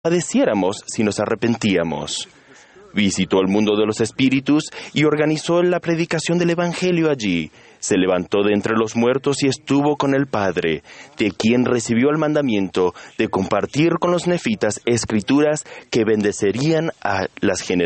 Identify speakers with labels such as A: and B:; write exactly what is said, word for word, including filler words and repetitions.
A: padeciéramos si nos arrepentíamos. Visitó el mundo de los espíritus y organizó la predicación del Evangelio allí. Se levantó de entre los muertos y estuvo con el Padre, de quien recibió el mandamiento de compartir con los nefitas escrituras que bendecerían a las generaciones